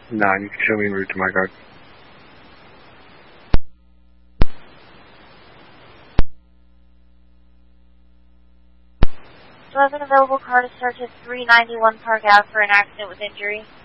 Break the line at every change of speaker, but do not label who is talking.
9, you can show me en route to my guard.
11 available car to search at 391 Park Ave for an accident with injury.